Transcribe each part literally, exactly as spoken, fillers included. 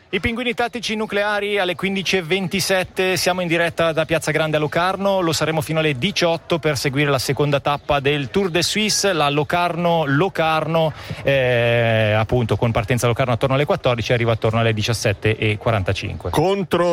I pinguini tattici nucleari alle quindici e ventisette, siamo in diretta da Piazza Grande a Locarno, lo saremo fino alle diciotto per seguire la seconda tappa del Tour de Suisse, la Locarno-Locarno, eh, appunto con partenza a Locarno attorno alle quattordici, arriva attorno alle diciassette e quarantacinque. Contro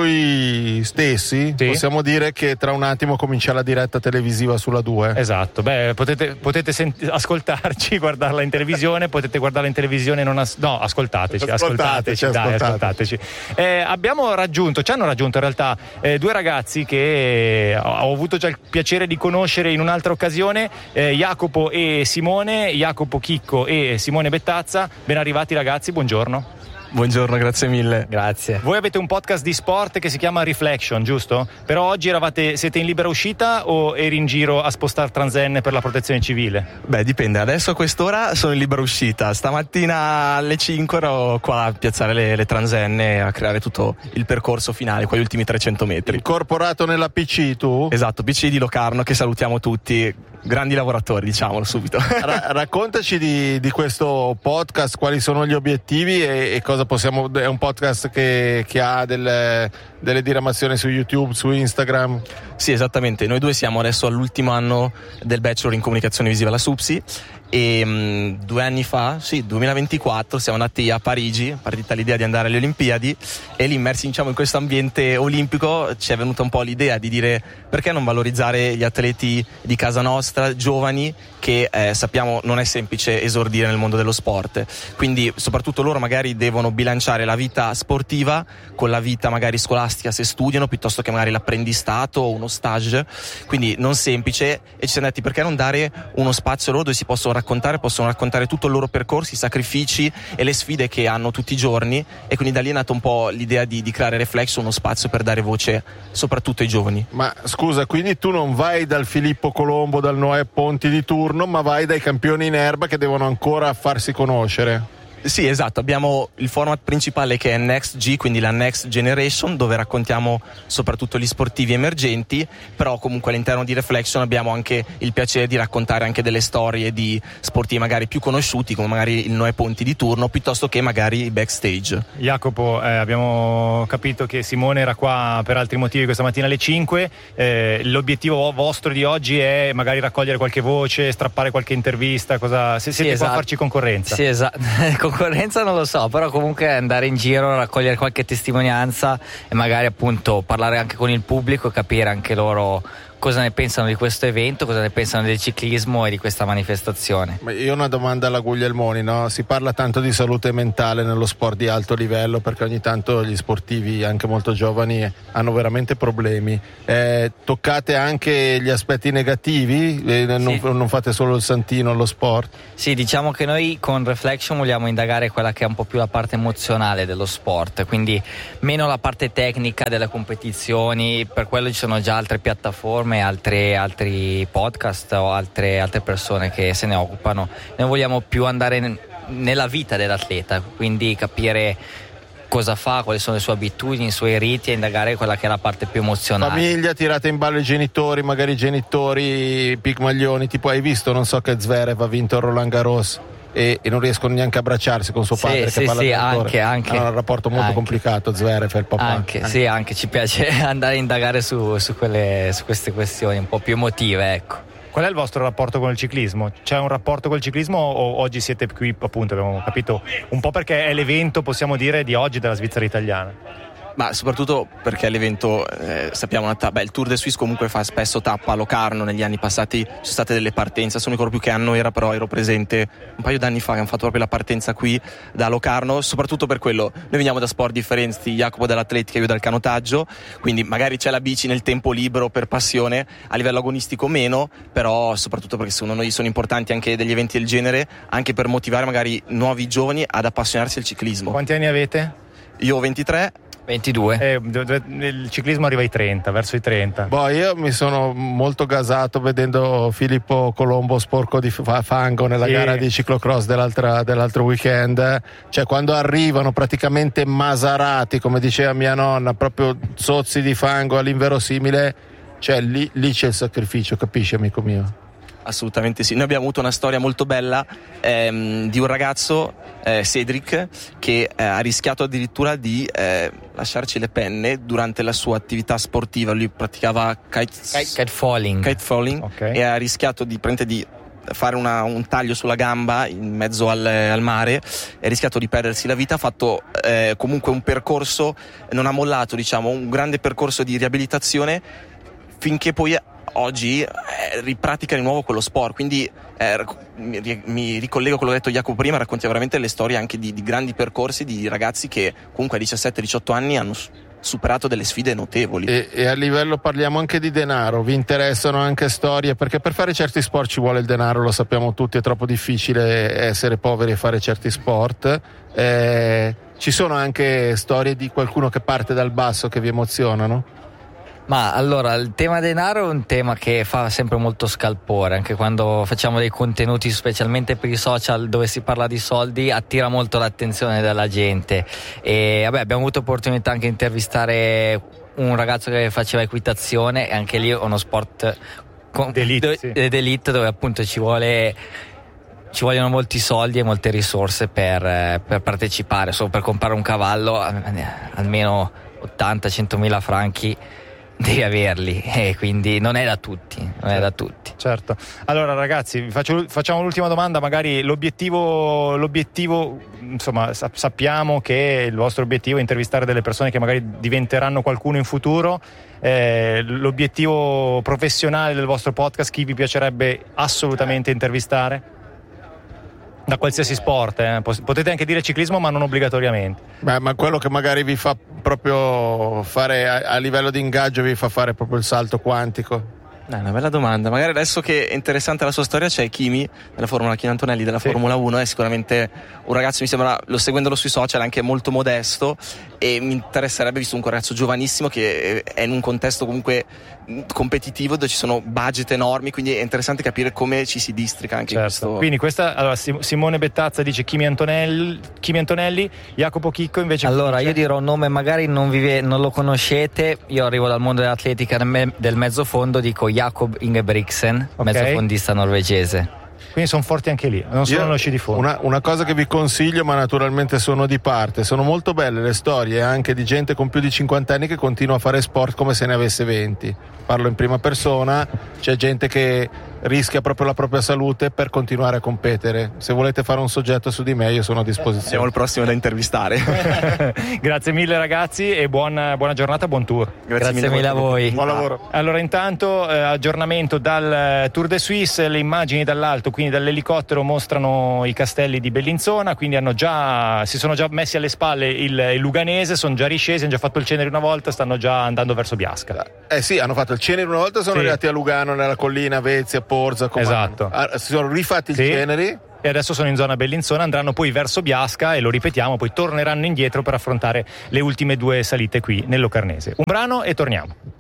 noi stessi, sì? Possiamo dire che tra un attimo comincia la diretta televisiva sulla due. Esatto, beh, potete, potete sent- ascoltarci, guardarla in televisione, potete guardarla in televisione, non as- no, ascoltateci, ascoltateci, ascoltateci, dai, ascoltateci. ascoltateci. Eh, abbiamo raggiunto, ci hanno raggiunto in realtà eh, due ragazzi che ho avuto già il piacere di conoscere in un'altra occasione, eh, Jacopo e Simone, Jacopo Chicco e Simone Bettazza. Ben arrivati ragazzi, buongiorno. Buongiorno, grazie mille. Grazie. Voi avete un podcast di sport che si chiama Reflection, giusto? Però oggi eravate, siete in libera uscita o eri in giro a spostare transenne per la protezione civile? Beh, dipende, adesso a quest'ora sono in libera uscita. Stamattina alle cinque ero qua a piazzare le, le transenne, a creare tutto il percorso finale, quegli ultimi trecento metri. Incorporato nella P C tu? Esatto, P C di Locarno, che salutiamo tutti, grandi lavoratori, diciamolo subito. Ra- raccontaci di, di questo podcast, quali sono gli obiettivi e, e cosa possiamo. È un podcast che, che ha delle, delle diramazioni su YouTube, su Instagram. Sì, esattamente, noi due siamo adesso all'ultimo anno del Bachelor in Comunicazione Visiva alla SUPSI e um, due anni fa, sì, duemilaventiquattro, siamo andati a Parigi, partita l'idea di andare alle Olimpiadi e lì immersi, diciamo, in questo ambiente olimpico ci è venuta un po' l'idea di dire perché non valorizzare gli atleti di casa nostra, giovani, che eh, sappiamo non è semplice esordire nel mondo dello sport, quindi soprattutto loro magari devono bilanciare la vita sportiva con la vita magari scolastica se studiano, piuttosto che magari l'apprendistato o uno stage, quindi non semplice, e ci siamo detti perché non dare uno spazio loro dove si possono raccontare, possono raccontare tutto il loro percorso, i sacrifici e le sfide che hanno tutti i giorni, e quindi da lì è nata un po' l'idea di, di creare Reflection, uno spazio per dare voce soprattutto ai giovani. Ma scusa, quindi tu non vai dal Filippo Colombo, dal Noè Ponti di turno, ma vai dai campioni in erba che devono ancora farsi conoscere? Sì, esatto, abbiamo il format principale che è Next G, quindi la Next Generation, dove raccontiamo soprattutto gli sportivi emergenti, però comunque all'interno di Reflection abbiamo anche il piacere di raccontare anche delle storie di sportivi magari più conosciuti, come magari il Noè Ponti di turno, piuttosto che magari i backstage. Jacopo, eh, abbiamo capito che Simone era qua per altri motivi questa mattina alle cinque, eh, l'obiettivo vostro di oggi è magari raccogliere qualche voce, strappare qualche intervista, cosa, se siete sì, qua esatto. a farci concorrenza? Sì, esatto. Concorrenza non lo so, però comunque andare in giro, raccogliere qualche testimonianza e magari appunto parlare anche con il pubblico e capire anche loro cosa ne pensano di questo evento, cosa ne pensano del ciclismo e di questa manifestazione. Ma io ho una domanda alla Guglielmoni, no? Si parla tanto di salute mentale nello sport di alto livello, perché ogni tanto gli sportivi anche molto giovani hanno veramente problemi. Eh, toccate anche gli aspetti negativi? Eh, non, Sì. non fate solo il santino allo sport? Sì, diciamo che noi con Reflection vogliamo indagare quella che è un po' più la parte emozionale dello sport, quindi meno la parte tecnica delle competizioni, per quello ci sono già altre piattaforme, Altre, altri podcast o altre, altre persone che se ne occupano. Noi vogliamo più andare n- nella vita dell'atleta, quindi capire cosa fa, quali sono le sue abitudini, i suoi riti, e indagare quella che è la parte più emozionale. Famiglia, tirate in ballo i genitori, magari i genitori pigmaglioni, tipo hai visto, non so, che Zverev ha vinto il Roland Garros e, e non riescono neanche a abbracciarsi con suo Sì, padre sì, che parla sì, di autore. anche, anche. Hanno un rapporto molto Anche. complicato Zverev e il papà. Anche, sì, anche ci piace andare a indagare su, su, quelle, su queste questioni un po' più emotive, ecco. Qual è il vostro rapporto con il ciclismo? C'è un rapporto col ciclismo o oggi siete qui, appunto, abbiamo capito, un po' perché è l'evento, possiamo dire, di oggi della Svizzera italiana? Ma soprattutto perché l'evento, eh, sappiamo, una ta- beh, il Tour de Suisse comunque fa spesso tappa a Locarno, negli anni passati ci sono state delle partenze, non mi ricordo più che anno era, però ero presente un paio d'anni fa che hanno fatto proprio la partenza qui da Locarno, soprattutto per quello, noi veniamo da sport differenti, Jacopo dall'atletica, io dal canottaggio, quindi magari c'è la bici nel tempo libero per passione, a livello agonistico meno, però soprattutto perché secondo noi sono importanti anche degli eventi del genere, anche per motivare magari nuovi giovani ad appassionarsi al ciclismo. Quanti anni avete? Io ho ventitré. ventidue. Eh, il ciclismo arriva ai trenta, verso i trenta. Boh, io mi sono molto gasato vedendo Filippo Colombo sporco di fa- fango nella Sì. gara di ciclocross dell'altra, dell'altro weekend. Cioè, quando arrivano praticamente masarati, come diceva mia nonna, proprio zozzi di fango all'inverosimile, cioè lì, lì c'è il sacrificio, capisci, amico mio? Assolutamente sì. Noi abbiamo avuto una storia molto bella ehm, di un ragazzo, eh, Cedric, che eh, ha rischiato addirittura di eh, lasciarci le penne durante la sua attività sportiva. Lui praticava kite, kite falling, kite falling okay. E ha rischiato di, di fare una, un taglio sulla gamba in mezzo al, al mare, ha rischiato di perdersi la vita. Ha fatto eh, comunque un percorso, non ha mollato, diciamo, un grande percorso di riabilitazione finché poi oggi eh, ripratica di nuovo quello sport. Quindi eh, mi, mi ricollego a quello che ha detto Jacopo prima, racconti veramente le storie anche di, di grandi percorsi di ragazzi che comunque a diciassette diciotto anni hanno superato delle sfide notevoli. E, e a livello, parliamo anche di denaro, vi interessano anche storie? Perché per fare certi sport ci vuole il denaro, lo sappiamo tutti, è troppo difficile essere poveri e fare certi sport. Eh, ci sono anche storie di qualcuno che parte dal basso che vi emozionano? Ma allora, il tema denaro è un tema che fa sempre molto scalpore, anche quando facciamo dei contenuti specialmente per i social dove si parla di soldi, attira molto l'attenzione della gente. E vabbè, abbiamo avuto opportunità anche di intervistare un ragazzo che faceva equitazione, e anche lì è uno sport con, d'elite, dove, sì. d'elite dove appunto ci vuole ci vogliono molti soldi e molte risorse per, per partecipare. Solo per comprare un cavallo almeno ottanta centomila franchi devi averli, e quindi non è da tutti, non certo, è da tutti. Certo. Allora ragazzi, vi faccio, facciamo l'ultima domanda. Magari l'obiettivo, l'obiettivo, insomma, sappiamo che il vostro obiettivo è intervistare delle persone che magari diventeranno qualcuno in futuro. Eh, l'obiettivo professionale del vostro podcast, chi vi piacerebbe assolutamente intervistare? Da qualsiasi sport, eh. Potete anche dire ciclismo, ma non obbligatoriamente. Beh, ma quello che magari vi fa proprio fare a, a livello di ingaggio, vi fa fare proprio il salto quantico? È una bella domanda. Magari adesso che è interessante la sua storia, c'è Kimi della Formula Kimi Antonelli della sì. Formula uno, è sicuramente un ragazzo, mi sembra, lo seguendolo sui social, anche molto modesto, e mi interesserebbe, visto un ragazzo giovanissimo che è in un contesto comunque competitivo dove ci sono budget enormi, quindi è interessante capire come ci si districa anche certo. in questo. Quindi questa, allora, Simone Bettazza dice Kimi Antonelli, Kimi Antonelli, Jacopo Chicco invece. Allora dice... io dirò un nome, magari non, vive, non lo conoscete, io arrivo dal mondo dell'atletica del mezzofondo, dico Jakob Ingebrigtsen, okay. Mezzofondista norvegese. Quindi sono forti anche lì, non sono uno sci di fondo. Una, una cosa che vi consiglio, ma naturalmente sono di parte, sono molto belle le storie anche di gente con più di cinquanta anni che continua a fare sport come se ne avesse venti. Parlo in prima persona, c'è gente che rischia proprio la propria salute per continuare a competere. Se volete fare un soggetto su di me, io sono a disposizione. Siamo il prossimo da intervistare. Grazie mille ragazzi e buona, buona giornata, buon tour. Grazie, Grazie mille, mille a voi. Buon lavoro. Allora intanto eh, aggiornamento dal Tour de Suisse, le immagini dall'alto, quindi dall'elicottero, mostrano i castelli di Bellinzona, quindi hanno già, si sono già messi alle spalle il, il Luganese, sono già riscesi, hanno già fatto il Ceneri una volta, stanno già andando verso Biasca. Eh sì, hanno fatto il Ceneri una volta, sono sì. arrivati a Lugano, nella collina, Vezia, Porza, Comando. Esatto. Ah, si sono rifatti il sì. Ceneri e adesso sono in zona Bellinzona, andranno poi verso Biasca e lo ripetiamo, poi torneranno indietro per affrontare le ultime due salite qui nel Locarnese. Un brano e torniamo.